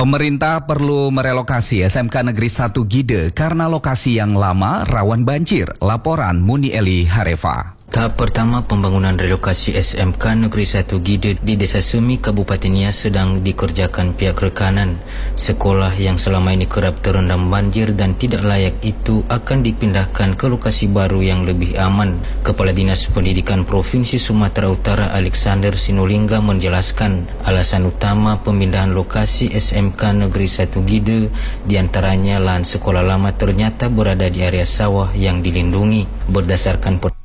Pemerintah perlu merelokasi SMK Negeri 1 Gide karena lokasi yang lama rawan banjir. Laporan Muni Eli Harefa. Tahap pertama pembangunan relokasi SMK Negeri 1 Gide di Desa Semi, Kabupaten Nias sedang dikerjakan pihak rekanan. Sekolah yang selama ini kerap terendam banjir dan tidak layak itu akan dipindahkan ke lokasi baru yang lebih aman. Kepala Dinas Pendidikan Provinsi Sumatera Utara Alexander Sinulinga menjelaskan alasan utama pemindahan lokasi SMK Negeri 1 Gide diantaranya lahan sekolah lama ternyata berada di area sawah yang dilindungi. Berdasarkan